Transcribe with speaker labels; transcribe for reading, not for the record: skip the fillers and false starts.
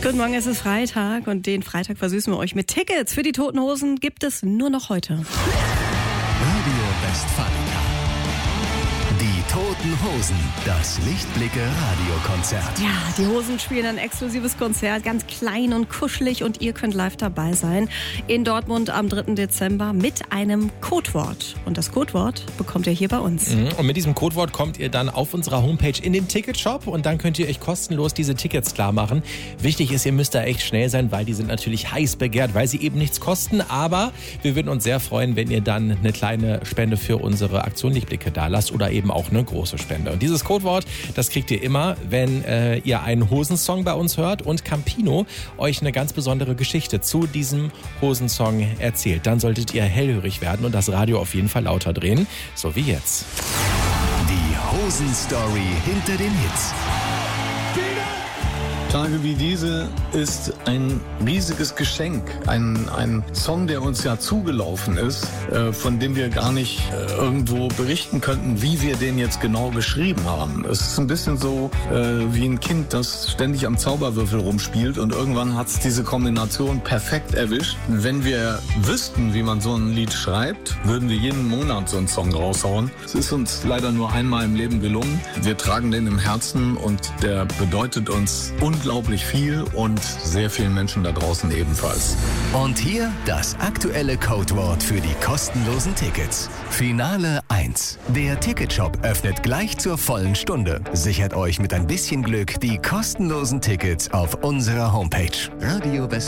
Speaker 1: Guten Morgen, es ist Freitag und den Freitag versüßen wir euch mit Tickets. Für die Toten Hosen gibt es nur noch heute.
Speaker 2: Radio Westfalica. Die Toten Hosen, das Lichtblicke-Radiokonzert.
Speaker 1: Ja, die Hosen spielen ein exklusives Konzert, ganz klein und kuschelig und ihr könnt live dabei sein. In Dortmund am 3. Dezember mit einem Codewort. Und das Codewort bekommt ihr hier bei uns.
Speaker 3: Und mit diesem Codewort kommt ihr dann auf unserer Homepage in den Ticketshop und dann könnt ihr euch kostenlos diese Tickets klar machen. Wichtig ist, ihr müsst da echt schnell sein, weil die sind natürlich heiß begehrt, weil sie eben nichts kosten. Aber wir würden uns sehr freuen, wenn ihr dann eine kleine Spende für unsere Aktion Lichtblicke da lasst oder eben auch eine große Spende. Und dieses Codewort, das kriegt ihr immer, wenn ihr einen Hosensong bei uns hört und Campino euch eine ganz besondere Geschichte zu diesem Hosensong erzählt. Dann solltet ihr hellhörig werden und das Radio auf jeden Fall lauter drehen, so wie jetzt.
Speaker 2: Die Hosen-Story hinter den Hits.
Speaker 4: Tage wie diese ist ein riesiges Geschenk. Ein Song, der uns ja zugelaufen ist, von dem wir gar nicht irgendwo berichten könnten, wie wir den jetzt genau geschrieben haben. Es ist ein bisschen so wie ein Kind, das ständig am Zauberwürfel rumspielt und irgendwann hat es diese Kombination perfekt erwischt. Wenn wir wüssten, wie man so ein Lied schreibt, würden wir jeden Monat so einen Song raushauen. Es ist uns leider nur einmal im Leben gelungen. Wir tragen den im Herzen und der bedeutet uns unglaublich viel und sehr vielen Menschen da draußen ebenfalls.
Speaker 2: Und hier das aktuelle Codewort für die kostenlosen Tickets. Finale 1. Der Ticketshop öffnet gleich zur vollen Stunde. Sichert euch mit ein bisschen Glück die kostenlosen Tickets auf unserer Homepage. Radio West